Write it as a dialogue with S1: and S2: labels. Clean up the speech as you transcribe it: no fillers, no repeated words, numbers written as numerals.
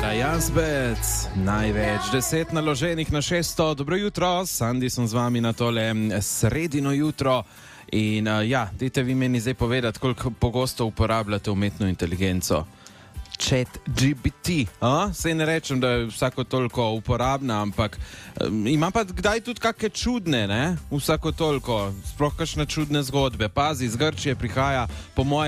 S1: Jazbec, največ 10 naloženih na 600. Dobro jutro, Sandi sem z vami na tole sredino jutro. In dajte vi meni zdaj povedati, koliko pogosto uporabljate umetno inteligenco. ChatGPT, sej ne rečem, da je vsako toliko uporabna, ampak ima pa kdaj tudi kakšne čudne, ne? Vsako toliko, sploh kakšne čudne zgodbe. Pazi, iz Grčije prihaja po mojem